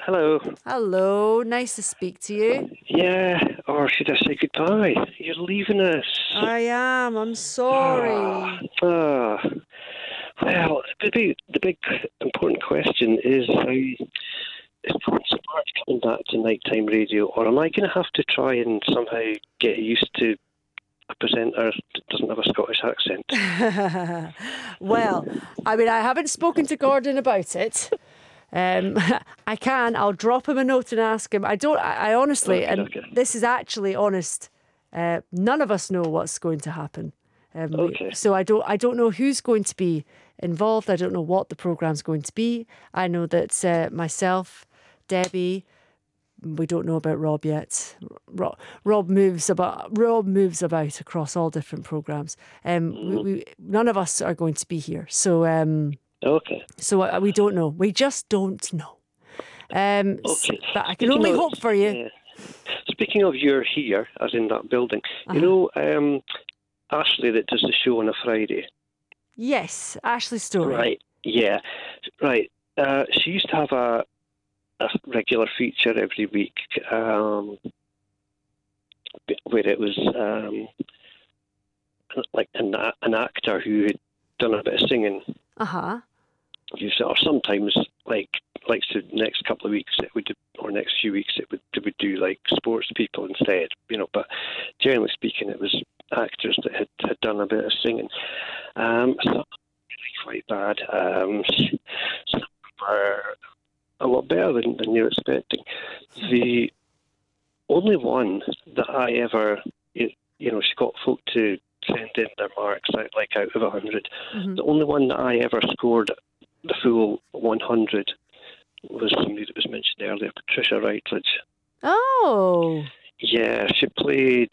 Hello. Hello, nice to speak to you. Yeah, or should I say goodbye? You're leaving us. I am, I'm Ah, sorry. ah. Well, the big important question is Prince Mark coming back to nighttime radio, or am I going to have to try and somehow get used to a presenter that doesn't have a Scottish accent? Well, I mean, I haven't spoken to Gordon about it. I'll drop him a note and ask him. I honestly, and Okay. this is actually honest, none of us know what's going to happen. Okay. So I don't know who's going to be involved. I don't know what the programme's going to be. I know that myself, Debbie, we don't know about Rob yet. Rob moves about across all different programmes. None of us are going to be here. So Okay. so we don't know. We just don't know. Okay. But I can only hope for you. Yeah. Speaking of you're here, as in that building, you know, Ashley that does the show on a Friday. Yes, Ashley Story. Right. Yeah. Right. She used to have a regular feature every week, where it was like an actor who had done a bit of singing. Or sometimes like the next couple of weeks it would, or next few weeks it would do like sports people instead, you know. But generally speaking, it was actors that had done a bit of singing. Some really quite bad. Some were a lot better than you're expecting. The only one that I ever, you know, she got folk to send in their marks out of 100. Mm-hmm. The only one that I ever scored the full 100 was somebody that was mentioned earlier, Patricia Routledge. Oh. Yeah, she played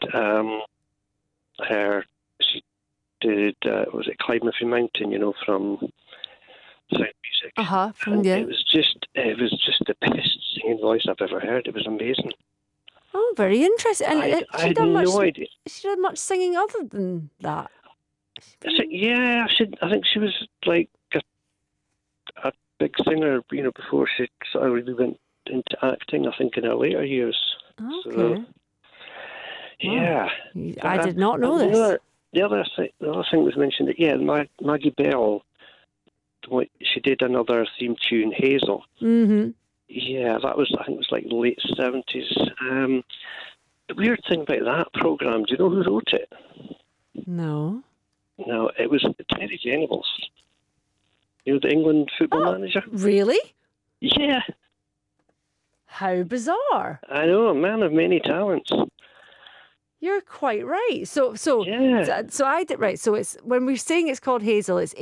she did, was it Climb Every Mountain, you know, from Sound Music. It was just the best singing voice I've ever heard. It was amazing. Oh, very interesting. And I had no idea. She did much singing other than that? Yeah, I think she was like a big singer, you know, before she sort of really went into acting, I think, in her later years. Okay. So, yeah. I did not know this. The other thing was mentioned that, yeah, Maggie Bell, she did another theme tune, Hazel. Mm-hmm. Yeah, I think it was like late 70s. The weird thing about that programme, do you know who wrote it? No. No, it was Terry Venables. You know, the England football manager? Really? Yeah. How bizarre. I know, a man of many talents. You're quite right. So I did right. So it's, when we're saying it's called Hazel, it's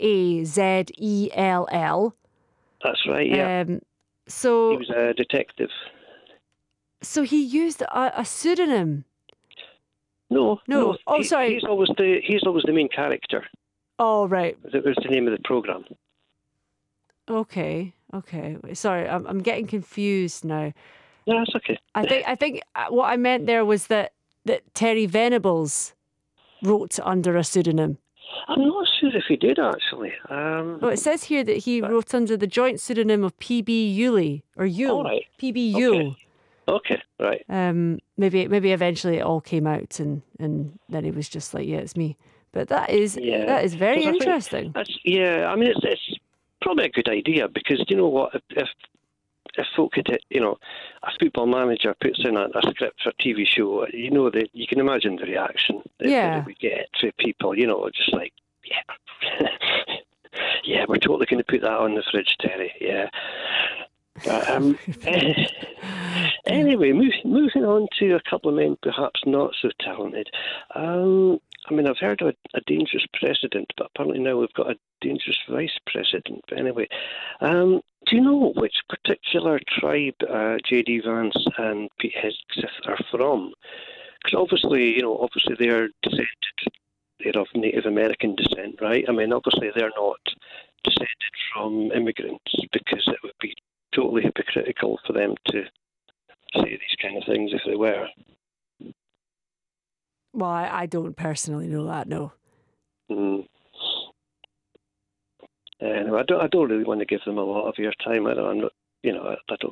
Hazell. That's right, yeah. So he was a detective. So he used a pseudonym. No. Oh, sorry. He's always the main character. Oh, right. That was the name of the programme. Okay. Sorry, I'm getting confused now. No, that's okay. I think what I meant there was that Terry Venables wrote under a pseudonym. I'm not sure if he did, actually. Well, it says here that he wrote under the joint pseudonym of P.B. Yule, or Yule. All right. P.B. Yule. Okay, right. Maybe eventually it all came out, and then he was just like, yeah, it's me. But that is very interesting. I mean, it's probably a good idea, because you know what, if folk could, you know, a football manager puts in a script for a TV show, you know, that you can imagine the reaction that we get to people, you know, just like, yeah, yeah, we're totally going to put that on the fridge, Terry, yeah. Anyway, moving on to a couple of men perhaps not so talented. I mean, I've heard of a dangerous president, but apparently now we've got a dangerous vice president. But anyway, do you know which particular tribe J.D. Vance and Pete Hegseth are from? Because obviously they're of Native American descent, right? I mean, obviously they're not descended from immigrants, because it would be totally hypocritical for them to say these kind of things if they were. Well, I don't personally know that, no. I don't really want to give them a lot of your time. I'm not, I don't